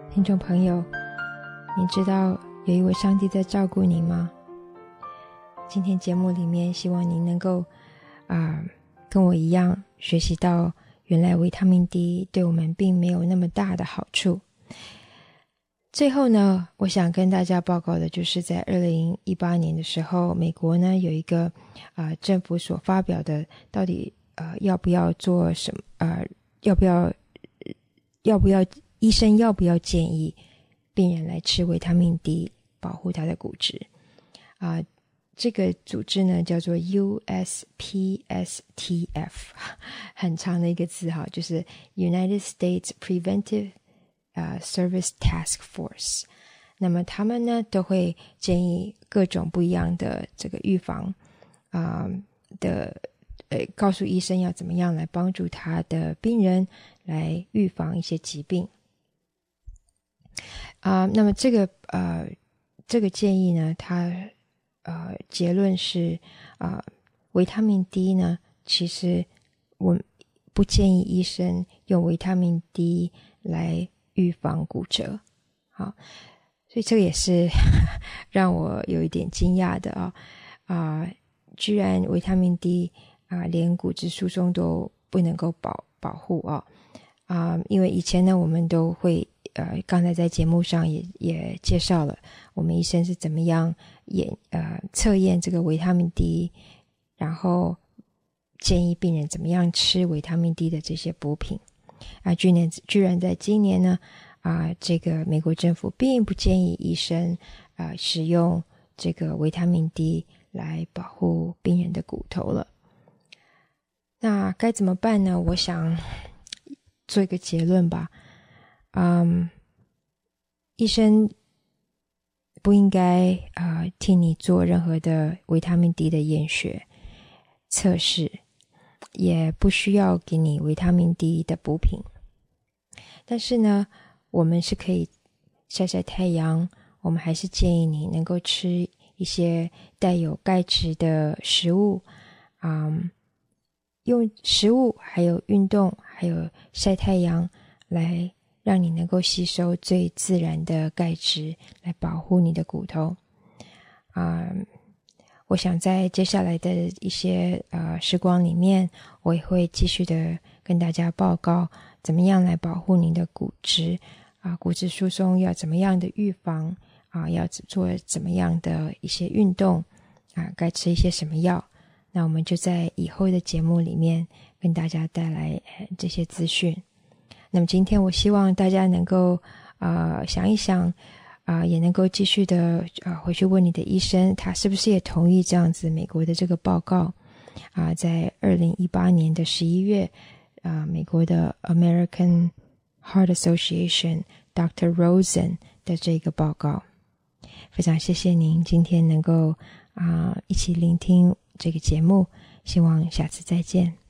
听众朋友，你知道有一位上帝在照顾你吗？今天节目里面希望你能够跟我一样学习到原来维他命 D 对我们并没有那么大的好处。最后呢，我想跟大家报告的就是在2018年的时候，美国呢有一个政府所发表的到底要不要做什么要不要医生要不要建议病人来吃维他命 D 保护他的骨质这个组织呢叫做 USPSTF 很长的一个字就是 United States Preventive Service Task Force。 那么他们呢都会建议各种不一样的这个预防告诉医生要怎么样来帮助他的病人来预防一些疾病那么这个建议呢，它结论是维他命 D 呢，其实我不建议医生用维他命 D 来预防骨折。好，所以这个也是让我有一点惊讶的居然维他命 D 连骨质疏松都不能够保护因为以前呢我们都会刚才在节目上也介绍了我们医生是怎么样测验这个维他命 D， 然后建议病人怎么样吃维他命 D 的这些补品居然在今年呢这个美国政府并不建议医生使用这个维他命 D 来保护病人的骨头了。那该怎么办呢？我想做一个结论吧。医生不应该替你做任何的维他命 D 的验血测试，也不需要给你维他命 D 的补品。但是呢，我们是可以晒晒太阳，我们还是建议你能够吃一些带有钙质的食物用食物还有运动还有晒太阳来让你能够吸收最自然的钙质来保护你的骨头我想在接下来的一些时光里面，我也会继续的跟大家报告怎么样来保护你的骨质骨质疏松要怎么样的预防要做怎么样的一些运动该吃一些什么药。那我们就在以后的节目里面跟大家带来这些资讯。那么今天我希望大家能够想一想也能够继续的回去问你的医生，他是不是也同意这样子美国的这个报告在2018年的11月美国的 American Heart Association Dr. Rosen 的这个报告。非常谢谢您今天能够一起聆听这个节目，希望下次再见。